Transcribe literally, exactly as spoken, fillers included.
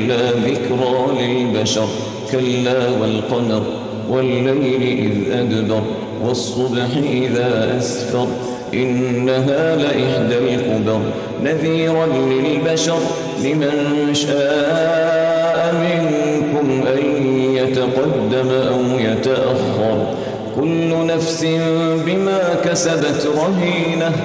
إلا ذكرى للبشر كلا والقمر والليل إذ أدبر والصبح إذا أسفر إنها لإحدى الكبر نذيرا للبشر لمن شاء منكم أن يتقدم أو يتأخر كل نفس بما كسبت رهينة